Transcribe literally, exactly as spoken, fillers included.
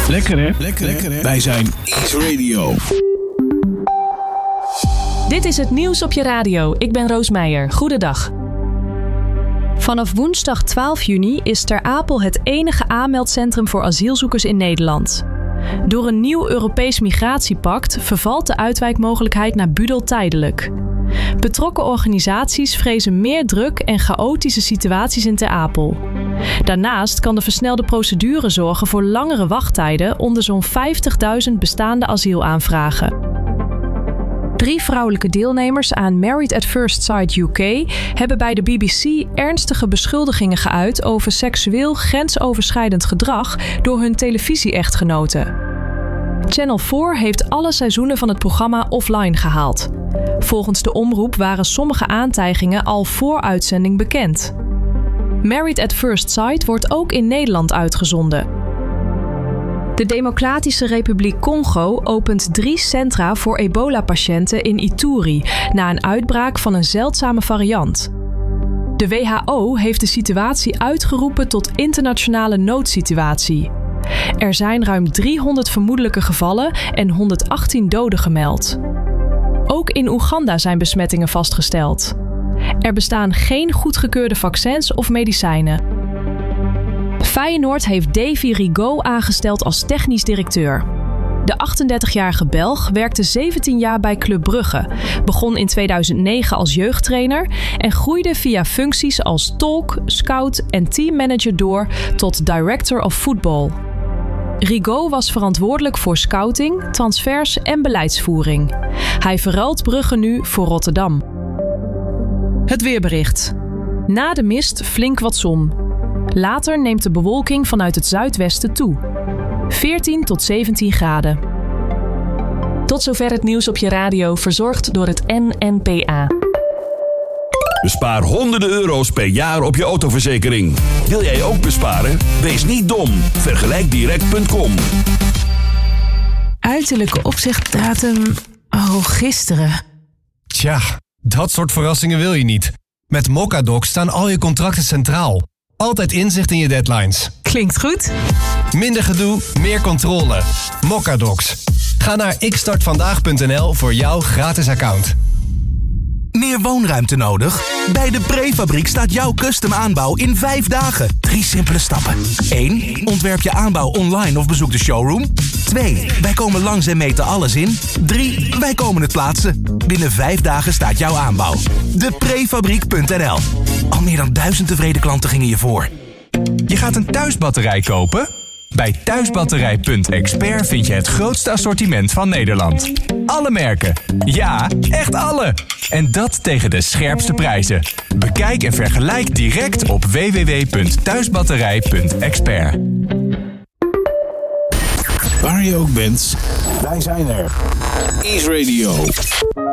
Lekker hè? Lekker, Lekker hè? Wij zijn Ease Radio. Dit is het nieuws op je radio. Ik ben Roos Meijer. Goedendag. Vanaf woensdag twaalf juni is Ter Apel het enige aanmeldcentrum voor asielzoekers in Nederland. Door een nieuw Europees migratiepact vervalt de uitwijkmogelijkheid naar Budel tijdelijk. Betrokken organisaties vrezen meer druk en chaotische situaties in Ter Apel. Daarnaast kan de versnelde procedure zorgen voor langere wachttijden onder zo'n vijftigduizend bestaande asielaanvragen. Drie vrouwelijke deelnemers aan Married at First Sight U K hebben bij de B B C ernstige beschuldigingen geuit over seksueel grensoverschrijdend gedrag door hun televisie-echtgenoten. Channel vier heeft alle seizoenen van het programma offline gehaald. Volgens de omroep waren sommige aantijgingen al voor uitzending bekend. Married at First Sight wordt ook in Nederland uitgezonden. De Democratische Republiek Congo opent drie centra voor ebola-patiënten in Ituri na een uitbraak van een zeldzame variant. De W H O heeft de situatie uitgeroepen tot internationale noodsituatie. Er zijn ruim driehonderd vermoedelijke gevallen en honderdachttien doden gemeld. Ook in Oeganda zijn besmettingen vastgesteld. Er bestaan geen goedgekeurde vaccins of medicijnen. Feyenoord heeft Davy Rigaud aangesteld als technisch directeur. De achtendertigjarige Belg werkte zeventien jaar bij Club Brugge, begon in tweeduizend negen als jeugdtrainer en groeide via functies als tolk, scout en teammanager door tot director of football. Rigaud was verantwoordelijk voor scouting, transfers en beleidsvoering. Hij verruilt Brugge nu voor Rotterdam. Het weerbericht. Na de mist flink wat zon. Later neemt de bewolking vanuit het zuidwesten toe. veertien tot zeventien graden. Tot zover het nieuws op je radio, verzorgd door het N N P A. Bespaar honderden euro's per jaar op je autoverzekering. Wil jij ook besparen? Wees niet dom. Vergelijk direct punt com. Uiterlijke opzichtdatum... Oh, gisteren. Tja, dat soort verrassingen wil je niet. Met Mocadoc staan al je contracten centraal. Altijd inzicht in je deadlines. Klinkt goed. Minder gedoe, meer controle. Mocadocs. Ga naar ik start vandaag punt n l voor jouw gratis account. Meer woonruimte nodig? Bij de Prefabriek staat jouw custom aanbouw in vijf dagen. Drie simpele stappen. één. Ontwerp je aanbouw online of bezoek de showroom. twee. Wij komen langs en meten alles in. drie. Wij komen het plaatsen. Binnen vijf dagen staat jouw aanbouw. de prefabriek punt n l. Al meer dan duizend tevreden klanten gingen je voor. Je gaat een thuisbatterij kopen? Bij thuisbatterij punt expert vind je het grootste assortiment van Nederland. Alle merken. Ja, echt alle. En dat tegen de scherpste prijzen. Bekijk en vergelijk direct op w w w punt thuisbatterij punt expert. Waar je ook bent, wij zijn er. Ease Radio.